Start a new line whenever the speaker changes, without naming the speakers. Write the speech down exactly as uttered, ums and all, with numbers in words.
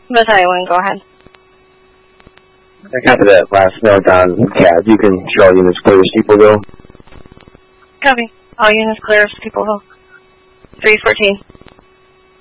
Battalion one, go ahead.
Copy that last note on C A D. You can show all units clear as people go.
Copy. All units clear as people go. three fourteen.